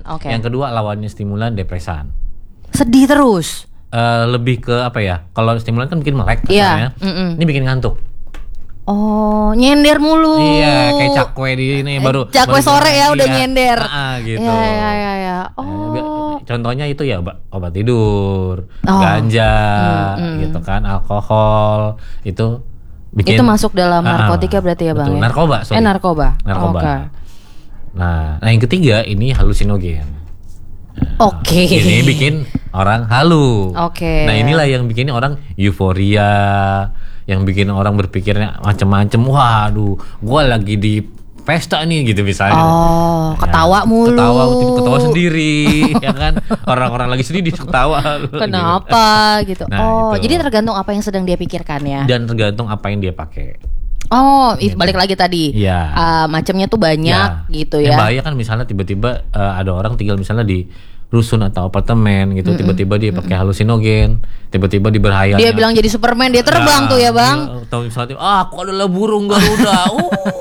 Oke. Yang kedua lawannya stimulan depresan. Sedih terus. Lebih ke apa ya? Kalau stimulan kan bikin melek Iya. kasarnya. Ini bikin ngantuk. Oh, nyender mulu. Iya, kayak cakwe di ini baru Cakwe sore ya udah nyender. Gitu. Iya. Oh. Contohnya itu ya obat tidur, ganja, gitu kan, alkohol itu bikin. Itu masuk dalam narkotika berarti ya Bang? Betul. Ya? Narkoba. Sorry. Narkoba. Okay. Nah, yang ketiga ini halusinogen. Oke. Ini bikin orang halu. Oke. Nah, inilah yang bikin orang euforia, yang bikin orang berpikirnya macam-macam. Waduh, gua lagi di pesta nih gitu misalnya. Oh, ketawa mulu. Ketawa sendiri, ya kan? Orang-orang lagi sedih dia ketawa. Kenapa gitu? Nah, jadi tergantung apa yang sedang dia pikirkan ya. Dan tergantung apa yang dia pakai. Oh, itu balik lagi tadi. Iya. Macamnya tuh banyak gitu ya. Yang bahaya kan misalnya tiba-tiba ada orang tinggal misalnya di rusun atau apartemen gitu, tiba-tiba dia pakai halusinogen, tiba-tiba dia berhayal. Dia bilang jadi Superman, dia terbang tuh ya Bang. Atau misalnya, aku adalah burung Garuda.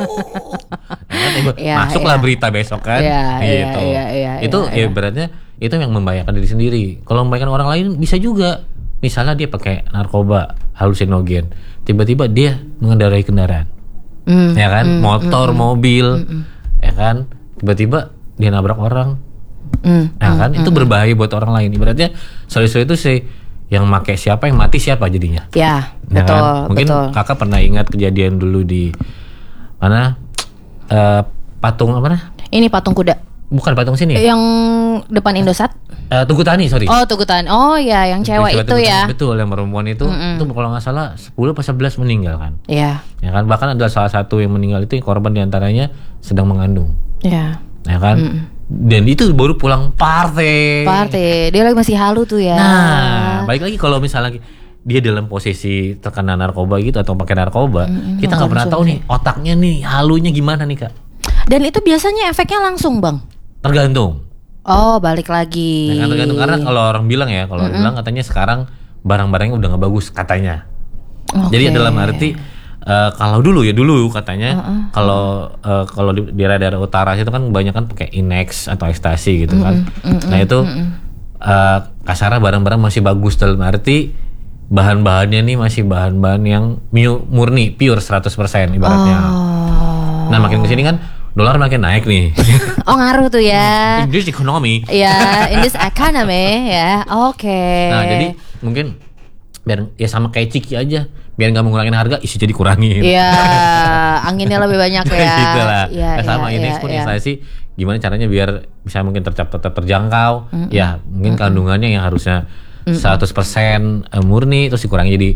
Masuklah berita besok kan. Gitu. Itu beratnya itu yang membahayakan diri sendiri. Kalau membahayakan orang lain bisa juga. Misalnya dia pakai narkoba, halusinogen, tiba-tiba dia mengendarai kendaraan, ya kan, motor, mobil, ya kan, tiba-tiba dia nabrak orang. Nah kan itu berbahaya buat orang lain. Ibaratnya solusi itu sih yang make siapa, yang mati siapa jadinya. Ya, betul. Kan? Mungkin kakak pernah ingat kejadian dulu di mana patung apa nah? Ini patung kuda. Bukan patung sini. Yang depan Indosat. Tugu Tani, sorry. Oh, Tugu Tani. Oh ya, yang cewek itu ya. Betul, yang perempuan itu kalau nggak salah 10 atau 11 meninggal kan. Iya. Ya kan, bahkan ada salah satu yang meninggal itu korban diantaranya sedang mengandung. Iya. Ya kan. Dan itu baru pulang party. Dia lagi masih halu tuh ya. Nah, balik lagi kalau misalnya dia dalam posisi terkena narkoba gitu atau pakai narkoba, kita nggak pernah tahu nih otaknya nih halunya gimana nih Kak. Dan itu biasanya efeknya langsung Bang. Tergantung. Oh, balik lagi. Nah, tergantung karena kalau orang bilang ya, orang bilang katanya sekarang barang-barangnya udah nggak bagus katanya. Jadi dalam arti kalau dulu katanya kalau di daerah utara itu kan banyak kan pakai Inex atau ekstasi gitu kan. Nah itu kasarnya barang-barang masih bagus dalam arti bahan-bahannya nih masih bahan-bahan yang murni pure 100% ibaratnya. Nah makin kesini kan dolar makin naik nih. Oh ngaruh tuh ya. In this economy. Ya, in this economy ya. Oke. Nah jadi mungkin biar ya sama kayak Ciki aja, biar nggak mengurangin harga, isi jadi kurangin. Iya, anginnya lebih banyak ya. Gitu lah. Ya, sama Inex pun inflasi, gimana caranya biar bisa mungkin tetap terjangkau. Ya mungkin kandungannya yang harusnya 100% murni terus dikurangi jadi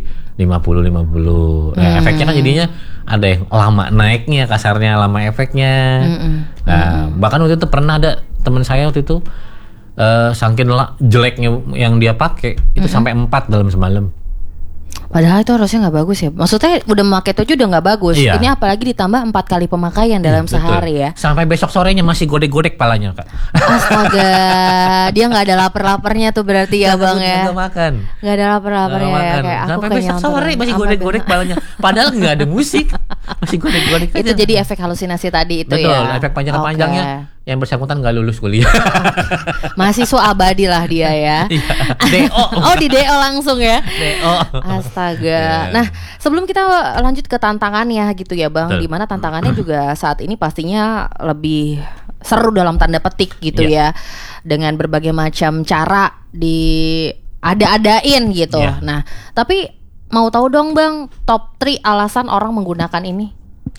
50-50. Nah, efeknya kan jadinya ada yang lama naiknya, kasarnya lama efeknya. Nah, bahkan waktu itu pernah ada teman saya waktu itu saking jeleknya yang dia pakai itu sampai 4 dalam semalam. Padahal itu harusnya nggak bagus ya. Maksudnya udah memakai itu udah nggak bagus. Iya. Ini apalagi ditambah 4 kali pemakaian dalam sehari ya. Sampai besok sorenya masih godek-godek palanya Kak. Astaga, dia nggak ada lapar-laparnya tuh berarti ya Bang ya. Nggak makan. Nggak ada lapar-laparnya ya. Kayak aku sampai besok sore masih godek-godek palanya. Padahal nggak ada musik, masih godek-godek aja. Itu jadi efek halusinasi tadi itu. Betul, ya. efek panjang-panjangnya yang bersangkutan nggak lulus kuliah. Mahasiswa abadi lah dia ya. DO. Oh di DO langsung ya. DO. Astaga. Nah sebelum kita lanjut ke tantangannya gitu ya Bang, dimana tantangannya juga saat ini pastinya lebih seru dalam tanda petik gitu ya, dengan berbagai macam cara ada-adain gitu. Nah tapi mau tahu dong Bang, top 3 alasan orang menggunakan ini?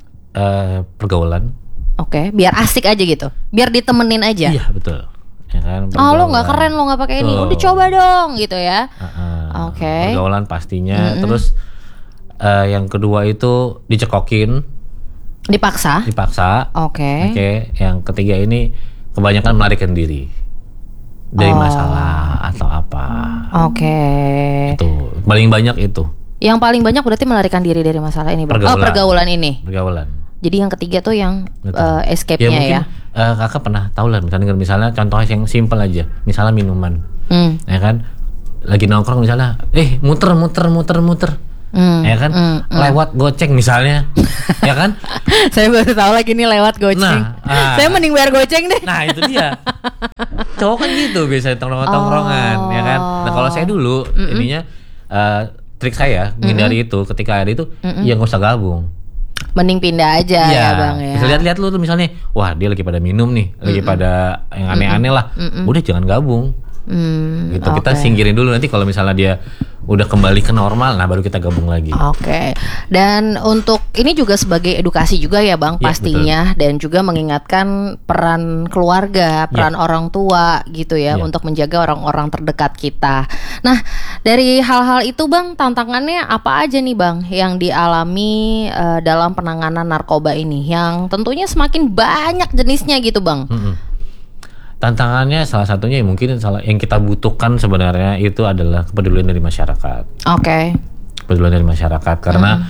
Pergaulan. Oke, biar asik aja gitu, biar ditemenin aja. Iya betul. Ya kan, lo nggak keren, lo nggak pakai ini, udah coba dong gitu ya. Oke. Pergaulan pastinya. Terus yang kedua itu dicekokin. Dipaksa. Oke. Yang ketiga ini kebanyakan melarikan diri dari masalah atau apa. Oke. Itu paling banyak itu. Yang paling banyak berarti melarikan diri dari masalah ini. Pergaulan ini. Pergaulan. Jadi yang ketiga tuh yang escape-nya ya. Mungkin, kakak pernah tahu lah misalnya contohnya yang simpel aja, misalnya minuman, ya kan, lagi nongkrong misalnya, muter. ya kan, lewat goceng misalnya, ya kan? Saya baru tahu lagi nih lewat goceng. Saya mending bayar goceng deh. Nah itu dia. Cowok kan gitu biasanya tongkrongan, ya kan. Nah kalau saya dulu ininya trik saya menghindari itu ketika ada itu, ya nggak usah gabung. Mending pindah aja ya Bang ya. Bisa lihat lu tuh misalnya, wah dia lagi pada minum nih, lagi pada yang aneh-aneh lah. Udah jangan gabung. Gitu kita singkirin dulu, nanti kalau misalnya dia udah kembali ke normal, nah baru kita gabung lagi. Dan untuk ini juga sebagai edukasi juga ya Bang, pastinya, betul. Dan juga mengingatkan peran keluarga, peran orang tua gitu ya, untuk menjaga orang-orang terdekat kita. Nah dari hal-hal itu Bang, tantangannya apa aja nih Bang yang dialami dalam penanganan narkoba ini, yang tentunya semakin banyak jenisnya gitu Bang? Tantangannya salah satunya mungkin yang kita butuhkan sebenarnya itu adalah kepedulian dari masyarakat. Kepedulian dari masyarakat karena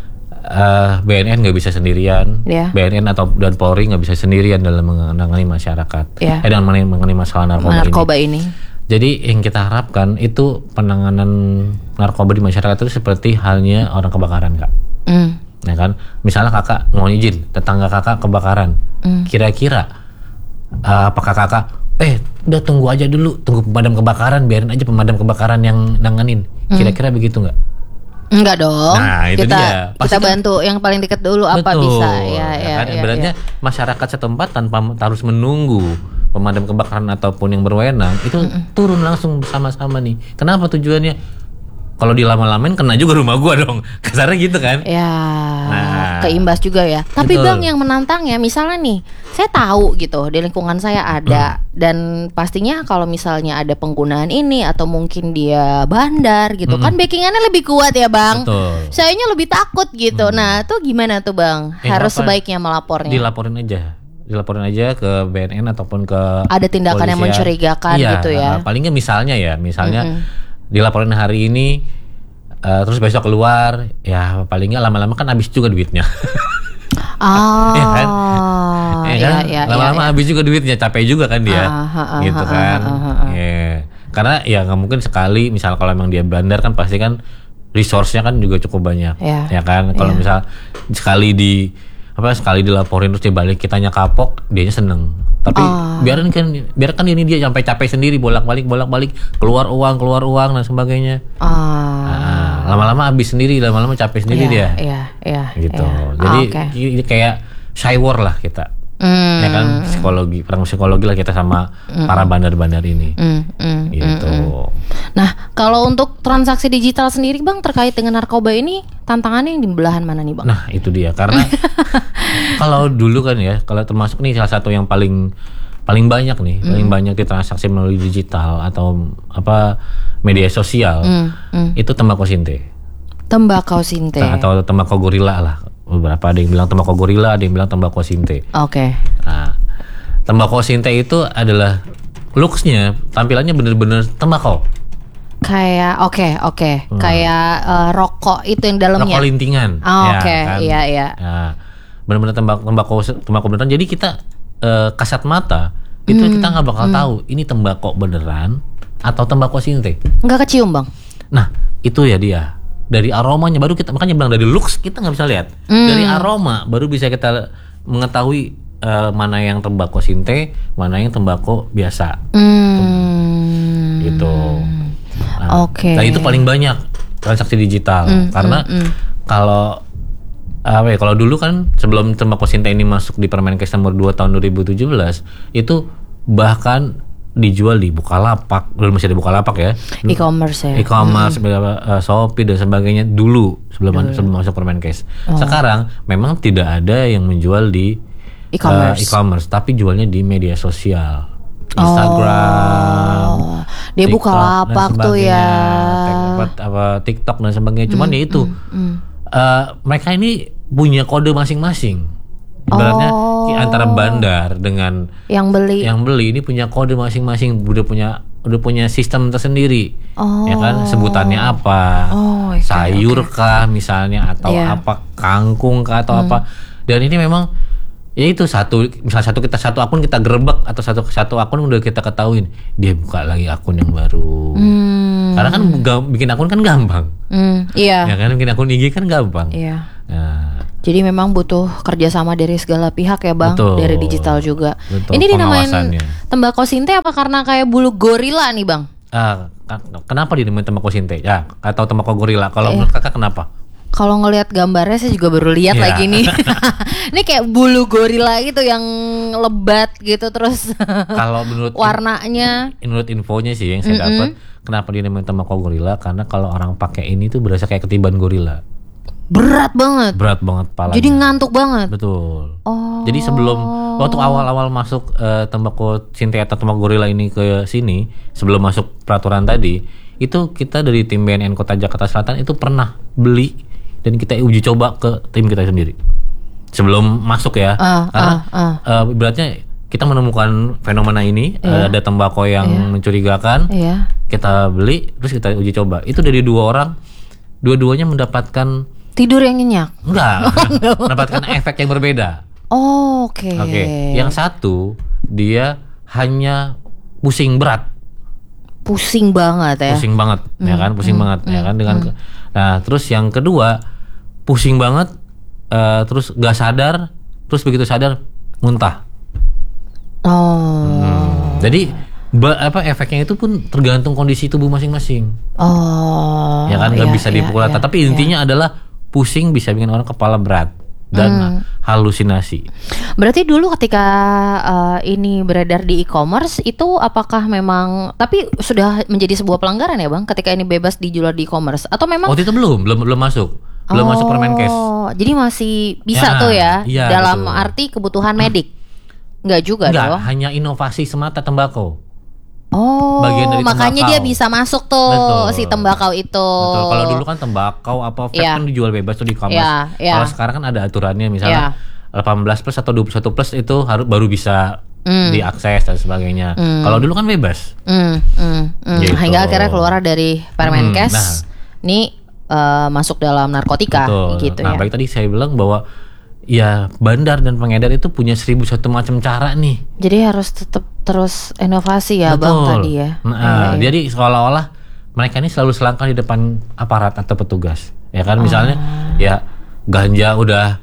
BNN nggak bisa sendirian, BNN dan Polri nggak bisa sendirian dalam menangani masyarakat, dalam menangani masalah narkoba ini. Jadi yang kita harapkan itu penanganan narkoba di masyarakat itu seperti halnya orang kebakaran Kak. Ya kan, misalnya kakak mau izin tetangga kakak kebakaran, kira-kira apakah kakak udah tunggu aja dulu, tunggu pemadam kebakaran, biarin aja pemadam kebakaran yang nanganin, kira-kira begitu nggak? Enggak dong. Nah itu dia. Kita bantu yang paling dekat dulu, apa bisa ya. Berarti masyarakat setempat tanpa harus menunggu pemadam kebakaran ataupun yang berwenang itu turun langsung bersama-sama nih. Kenapa tujuannya? Kalau dilama-lamain kena juga rumah gua dong. Kasarnya gitu kan? Ya, keimbas juga ya. Tapi betul. Bang yang menantang ya, misalnya nih, saya tahu gitu di lingkungan saya ada, dan pastinya kalau misalnya ada penggunaan ini atau mungkin dia bandar gitu kan, backingannya lebih kuat ya Bang. Betul. Sayanya lebih takut gitu. Nah, tuh gimana tuh Bang? Harus sebaiknya melapornya. Dilaporin aja ke BNN ataupun ke ada tindakan yang mencurigakan gitu ya. Palingnya misalnya dilaporin hari ini, terus besok keluar, ya paling nggak lama-lama kan habis juga duitnya. Lama-lama habis juga duitnya, capek juga kan dia, gitu kan. Karena ya nggak mungkin sekali, misal kalau emang dia bandar kan pasti kan resource-nya kan juga cukup banyak, ya kan. Kalau misal sekali dilaporin terus dia balik, kitanya kapok, dianya seneng. Tapi biarkan ini dia sampai capek sendiri, bolak-balik keluar uang dan sebagainya. Lama-lama habis sendiri, lama-lama capek sendiri dia. Gitu. Jadi kayak cywar lah kita. Ya kan, perang psikologi lah kita sama para bandar-bandar ini. Gitu. Nah, kalau untuk transaksi digital sendiri Bang terkait dengan narkoba ini, tantangannya yang di belahan mana nih Bang? Nah, itu dia. Karena kalau dulu kan ya, kalau termasuk nih salah satu yang paling banyak nih, paling banyak ditransaksi melalui digital atau media sosial, itu tembakau sinte. Atau tembakau gorila lah. Beberapa ada yang bilang tembakau gorila, ada yang bilang tembakau sinte. Nah, tembakau sinte itu adalah looks-nya, tampilannya bener-bener tembakau. Kayak kayak rokok itu yang dalamnya. Rokok lintingan. Iya. Nah, bener-bener tembakau beneran. Jadi kita kasat mata itu kita nggak bakal tahu ini tembakau beneran atau tembakau sinte. Nggak kecium Bang. Nah itu ya dia. Dari aromanya baru kita, makanya bilang dari looks kita nggak bisa lihat. Dari aroma baru bisa kita mengetahui mana yang tembakau sinte, mana yang tembakau biasa. Gitu. Nah itu paling banyak transaksi digital karena kalau dulu kan sebelum tembakau sinte ini masuk di Permenkes nomor 2 tahun 2017 itu bahkan dijual di Bukalapak, dulu masih ada Bukalapak ya, e-commerce, Shopee dan sebagainya dulu sebelum masuk Permenkes. Sekarang memang tidak ada yang menjual di e-commerce, tapi jualnya di media sosial, Instagram, dia Bukalapak tuh ya, TikTok dan sebagainya. Cuman ya itu mereka ini punya kode masing-masing. Ibaratnya antara bandar dengan yang beli ini punya kode masing-masing, udah punya sistem tersendiri. Ya kan, sebutannya apa, sayur kah misalnya, atau apa, kangkung kah atau apa. Dan ini memang ya itu misalnya satu akun kita gerebek, atau satu akun udah kita ketahuin dia buka lagi akun yang baru. Karena kan bikin akun kan gampang. Iya. Ya kan bikin akun IG kan gampang. Iya. Nah, jadi memang butuh kerjasama dari segala pihak ya bang, betul, dari digital juga. Betul, ini dinamain tembakau sinte apa karena kayak bulu gorila nih bang? Kenapa dinamain tembakau sinte? Ya, atau tembakau gorila? Kalau menurut kakak kenapa? Kalau ngelihat gambarnya saya juga baru lihat lagi nih. Ini kayak bulu gorila gitu yang lebat gitu terus. Kalau menurut warnanya, menurut infonya sih yang saya dapat, kenapa dinamain tembakau gorila? Karena kalau orang pakai ini tuh berasa kayak ketiban gorila. Berat banget palanya. Jadi ngantuk banget. Betul. Jadi sebelum waktu awal-awal masuk tembakau sinte atau tembakau gorila ini ke sini, sebelum masuk peraturan tadi, itu kita dari tim BNN Kota Jakarta Selatan itu pernah beli dan kita uji coba ke tim kita sendiri sebelum masuk ya. Karena ibaratnya kita menemukan fenomena ini, ada tembakau yang mencurigakan, kita beli terus kita uji coba. Itu dari 2 orang, dua-duanya mendapatkan tidur yang nyenyak. Enggak. Mendapatkan efek yang berbeda. Oke. Yang satu dia hanya pusing berat. Pusing banget ya. Pusing banget, ya kan? Pusing banget, ya kan? Nah, terus yang kedua pusing banget, terus nggak sadar, terus begitu sadar muntah. Jadi efeknya itu pun tergantung kondisi tubuh masing-masing. Ya kan, nggak bisa dipukul rata. Tapi intinya adalah pusing bisa bikin orang kepala berat dan halusinasi. Berarti dulu ketika ini beredar di e-commerce itu apakah memang tapi sudah menjadi sebuah pelanggaran ya bang ketika ini bebas dijual di e-commerce atau memang? Waktu itu belum masuk. Belum masuk Permenkes. Jadi masih bisa tuh ya dalam betul. Arti kebutuhan medik. Enggak juga dong. Hanya inovasi semata tembakau. Bagian dari makanya tembakau. Dia bisa masuk tuh si tembakau itu. Betul. Kalau dulu kan tembakau apa vape kan dijual bebas tuh di e-commerce. Kalau sekarang kan ada aturannya misalnya 18 plus atau 21 plus itu baru bisa diakses dan sebagainya. Kalau dulu kan bebas. Gitu. Hingga akhirnya keluar dari Permenkes. Ini masuk dalam narkotika. Betul. Gitu ya. Baik tadi saya bilang bahwa ya bandar dan pengedar itu punya 1001 macam cara nih. Jadi harus tetap terus inovasi ya. Betul. Bang tadi ya. Jadi seolah-olah mereka ini selalu selangkah di depan aparat atau petugas. Ya kan misalnya ya ganja udah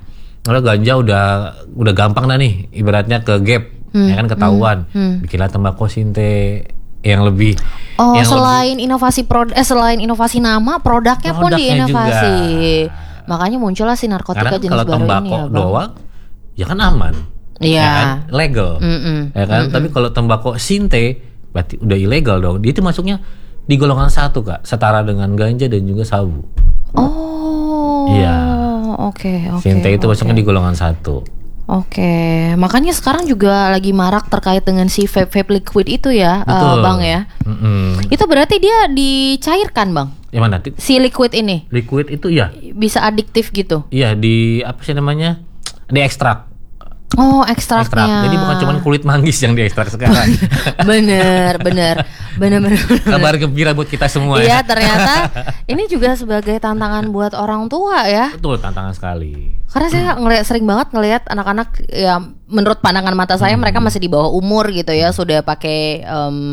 gampang dah nih ibaratnya ke gap ya kan ketahuan. Bikinlah tembakau sinte yang lebih selain inovasi selain inovasi nama produknya pun diinovasi juga. Makanya muncullah si narkotika jenis baru ini ya. Kalau tembakau doang ya kan aman. Iya. Ya kan? Legal. Ya kan? Tapi kalau tembakau sinte berarti udah ilegal dong. Dia itu masuknya di golongan 1 Kak, setara dengan ganja dan juga sabu. Iya. Oke. Sinte itu masuknya di golongan 1. Oke, makanya sekarang juga lagi marak terkait dengan si vape liquid itu ya, bang ya. Itu berarti dia dicairkan bang? Yang mana? Si liquid ini? Liquid itu ya. Bisa adiktif gitu? Iya, di apa sih namanya? Di ekstrak. Ekstraknya. Jadi bukan cuma kulit manggis yang diekstrak sekarang. bener. Kabar gembira buat kita semua. Iya, ternyata ini juga sebagai tantangan buat orang tua ya. Betul, tantangan sekali. Karena saya sering banget ngelihat anak-anak ya menurut pandangan mata saya mereka masih di bawah umur gitu ya, sudah pakai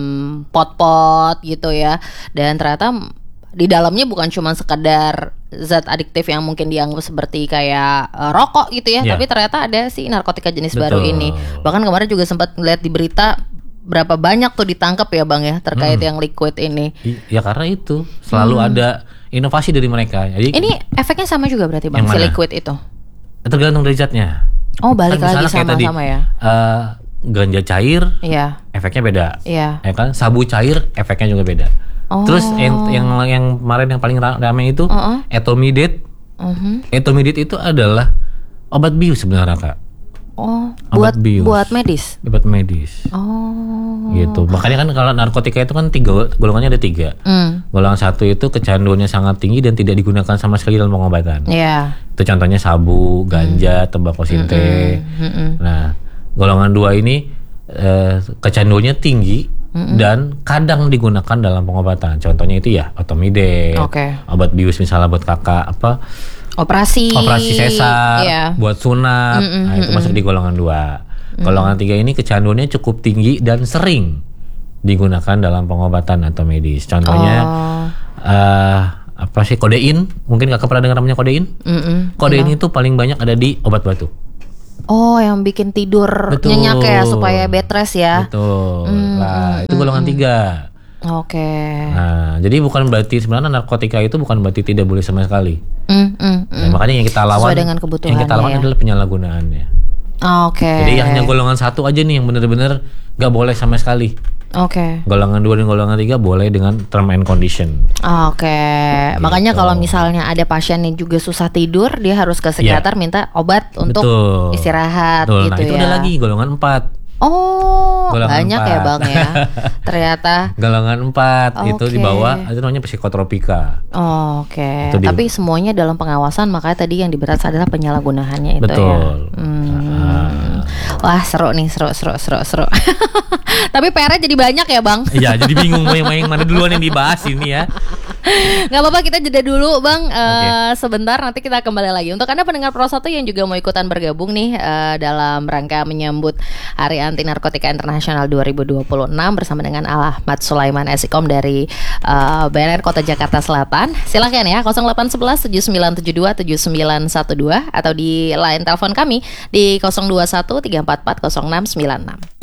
pot-pot gitu ya. Dan ternyata di dalamnya bukan cuma sekedar zat adiktif yang mungkin dianggap seperti kayak rokok gitu ya, tapi ternyata ada si narkotika jenis baru ini. Bahkan kemarin juga sempat ngeliat di berita berapa banyak tuh ditangkap ya bang ya terkait yang liquid ini. Ya karena itu selalu ada inovasi dari mereka. Jadi ini efeknya sama juga berarti bang si liquid itu? Tergantung dari zatnya. Balik kan lagi sama-sama ya. Ganja cair, efeknya beda. Ya kan, sabu cair efeknya juga beda. Terus yang kemarin yang paling ramai itu etomidate. Etomidate itu adalah obat bius sebenarnya Kak. Buat medis. Buat medis. Gitu. Makanya kan kalau narkotika itu kan golongannya ada 3. Golongan 1 itu kecanduannya sangat tinggi dan tidak digunakan sama sekali dalam pengobatan. Itu contohnya sabu, ganja, tembakau sinte. Nah, golongan 2 ini kecanduannya tinggi dan kadang digunakan dalam pengobatan. Contohnya itu ya etomidate, obat bius misalnya buat kakak operasi sesar, buat sunat. Nah, itu masuk di golongan 2. Golongan 3 ini kecanduannya cukup tinggi dan sering digunakan dalam pengobatan atau medis. Contohnya apa sih, kodein? Mungkin Kakak pernah dengar namanya kodein? Kodein itu paling banyak ada di obat batuk. Oh, yang bikin tidur nyenyak ya, supaya bed rest ya. Betul. Nah, itu golongan 3. Oke. Nah, jadi bukan berarti sebenarnya narkotika itu bukan berarti tidak boleh sama sekali. Nah, makanya yang kita lawan, adalah penyalahgunaannya. Oke. Jadi hanya golongan 1 aja nih yang benar-benar gak boleh sama sekali. Oke. Golongan 2 dan golongan 3 boleh dengan term and condition. Oke. Makanya kalau misalnya ada pasien yang juga susah tidur, dia harus ke psikiater minta obat untuk istirahat. Gitu. Nah, itu ada lagi golongan 4. Oh, golongan banyak 4. Ya Bang ya. Ternyata golongan 4 itu di bawah itu namanya psikotropika. Oke. Tapi semuanya dalam pengawasan, makanya tadi yang diberat adalah penyalahgunaannya itu. Betul. Wah, seru nih, seru. Tapi PR-nya jadi banyak ya Bang. Iya, jadi bingung mau yang mana duluan yang dibahas ini ya. Gak apa-apa, kita jeda dulu Bang. Sebentar, nanti kita kembali lagi. Untuk Anda pendengar Pro 1 yang juga mau ikutan bergabung nih dalam rangka menyambut Hari Anti Narkotika Internasional 2026 bersama dengan Ahmad Sulaiman Esikom dari BNN Kota Jakarta Selatan. Silakan ya, 0811 7972 7912 atau di line telepon kami di 021 344 0696.